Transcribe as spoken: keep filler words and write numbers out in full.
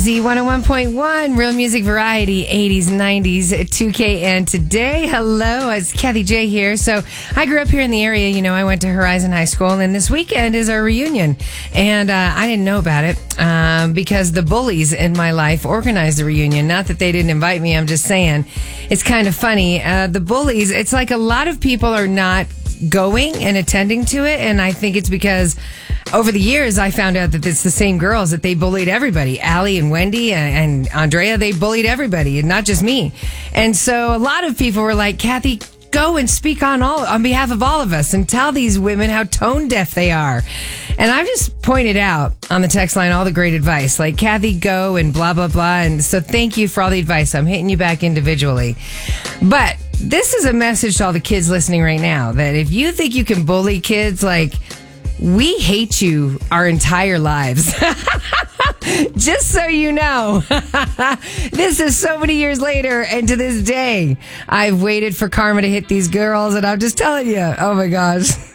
Z one oh one point one, Real Music Variety, eighties, nineties, two K. And today, hello, it's Kathy J here. So I grew up here in the area. You know, I went to Horizon High School, and this weekend is our reunion. And uh, I didn't know about it um, because the bullies in my life organized the reunion. Not that they didn't invite me, I'm just saying. It's kind of funny. Uh, the bullies, it's like a lot of people are not going and attending to it, and I think it's because over the years I found out that it's the same girls that they bullied everybody. Allie and Wendy and, and Andrea, they bullied everybody and not just me. And so a lot of people were like, Kathy, go and speak on all on behalf of all of us and tell these women how tone deaf they are. And I've just pointed out on the text line all the great advice, like Kathy, go and blah, blah, blah. And so thank you for all the advice. I'm hitting you back individually. But this is a message to all the kids listening right now that if you think you can bully kids, like, we hate you our entire lives. Just so you know. This is so many years later, and to this day, I've waited for karma to hit these girls, and I'm just telling you, oh my gosh.